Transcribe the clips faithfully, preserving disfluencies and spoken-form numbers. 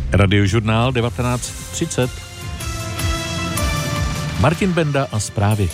Radiožurnál devatenáct třicet. Martin Benda a zprávy.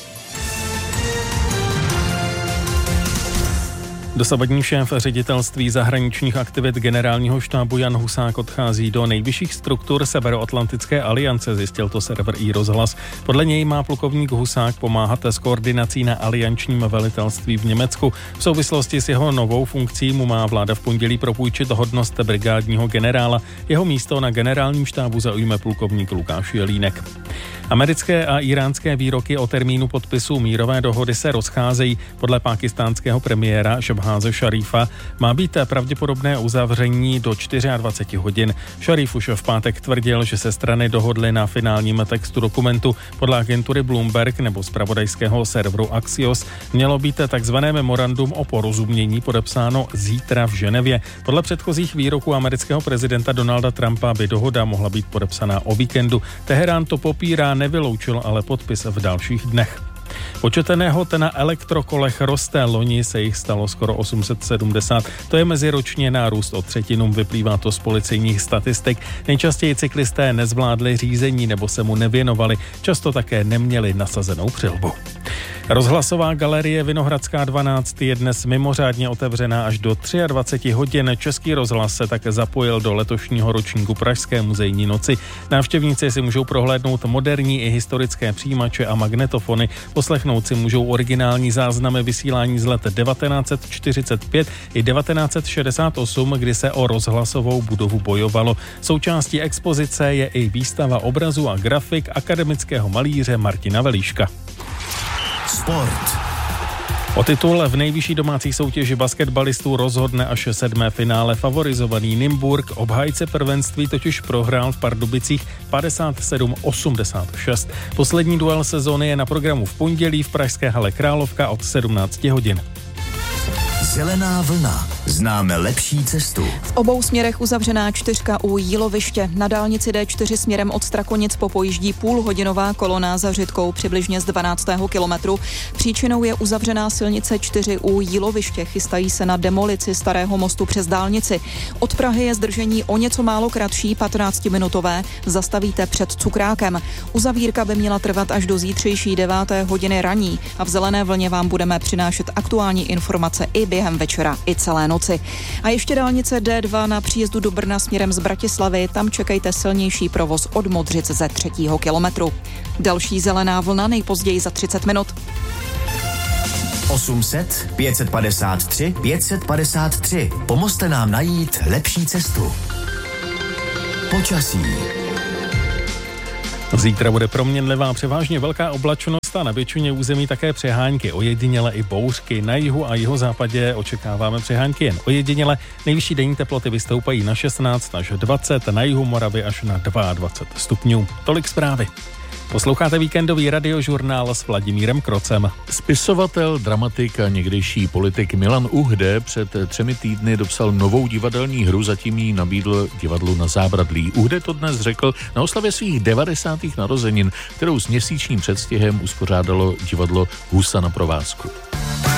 Dosavadní šéf ředitelství zahraničních aktivit generálního štábu Jan Husák odchází do nejvyšších struktur Severoatlantické aliance, zjistil to server iRozhlas. Podle něj má plukovník Husák pomáhat s koordinací na aliančním velitelství v Německu. V souvislosti s jeho novou funkcí mu má vláda v pondělí propůjčit hodnost brigádního generála. Jeho místo na generálním štábu zaujme plukovník Lukáš Jelínek. Americké a íránské výroky o termínu podpisu mírové dohody se rozcházejí. Podle pákistánského premiéra Šabháze Šarífa má být pravděpodobné uzavření do dvacet čtyři hodin. Šaríf už v pátek tvrdil, že se strany dohodly na finálním textu dokumentu. Podle agentury Bloomberg nebo zpravodajského serveru Axios mělo být takzvané memorandum o porozumění podepsáno zítra v Ženevě. Podle předchozích výroků amerického prezidenta Donalda Trumpa by dohoda mohla být podepsaná o víkendu. Teherán to popírá, nevyloučil ale podpis v dalších dnech. Počet nehod na elektrokolech roste, loni se jich stalo skoro osm set sedmdesát. To je meziročně nárůst o třetinu, vyplývá to z policejních statistik. Nejčastěji cyklisté nezvládli řízení nebo se mu nevěnovali, často také neměli nasazenou přilbu. Rozhlasová galerie Vinohradská dvanáct je dnes mimořádně otevřená až do dvacet tři hodin. Český rozhlas se také zapojil do letošního ročníku Pražské muzejní noci. Návštěvníci si můžou prohlédnout moderní i historické přijímače a magnetofony. Poslechnout si můžou originální záznamy vysílání z let devatenáct set čtyřicet pět i devatenáct set šedesát osm, kdy se o rozhlasovou budovu bojovalo. Součástí expozice je i výstava obrazů a grafik akademického malíře Martina Velíška. Sport. O titul v nejvyšší domácí soutěži basketbalistů rozhodne až sedmé finále. Favorizovaný Nymburk, obhájce prvenství, totiž prohrál v Pardubicích padesát sedm osmdesát šest. Poslední duel sezóny je na programu v pondělí v pražské hale Královka od sedmnáct hodin. Zelená vlna. Známe lepší cestu. V obou směrech uzavřená čtyřka u Jíloviště. Na dálnici D čtyři směrem od Strakonic popojíždí půlhodinová kolona za Řitkou přibližně z dvanáctého kilometru. Příčinou je uzavřená silnice čtyři u Jíloviště. Chystají se na demolici starého mostu přes dálnici. Od Prahy je zdržení o něco málo kratší, patnáctiminutové. Zastavíte před Cukrákem. Uzavírka by měla trvat až do zítřejší deváté hodiny raní a v Zelené vlně vám budeme přinášet aktuální informace i během večera, i celé noci. A ještě dálnice D dva na příjezdu do Brna směrem z Bratislavy, tam čekejte silnější provoz od Modřic ze třetího kilometru. Další Zelená vlna nejpozději za třicet minut. osm set pět set padesát tři pět set padesát tři. Pomozte nám najít lepší cestu. Počasí. Zítra bude proměnlivá, převážně velká oblačnost a na většině území také přehánky, ojediněle i bouřky. Na jihu a jihozápadě očekáváme přehánky jen ojediněle. Nejvyšší denní teploty vystoupají na šestnáct až dvacet, na jihu Moravy až na dvacet dva stupňů. Tolik zprávy. Posloucháte víkendový radiožurnál s Vladimírem Krocem. Spisovatel, dramatik a někdejší politik Milan Uhde před třemi týdny dopsal novou divadelní hru, zatím ji nabídl divadlu Na Zábradlí. Uhde to dnes řekl na oslavě svých devadesátých narozenin, kterou s měsíčním předstihem uspořádalo divadlo Husa na provázku.